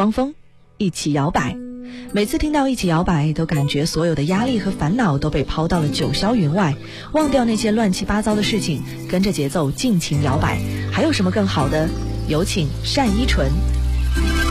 汪峰，一起摇摆。每次听到一起摇摆，都感觉所有的压力和烦恼都被抛到了九霄云外，忘掉那些乱七八糟的事情，跟着节奏尽情摇摆。还有什么更好的？有请单依纯。